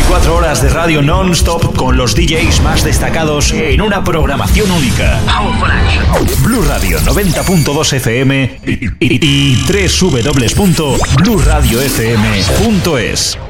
24 horas de radio non-stop con los DJs más destacados en una programación única. Blue Radio 90.2 FM y www.blueradiofm.es.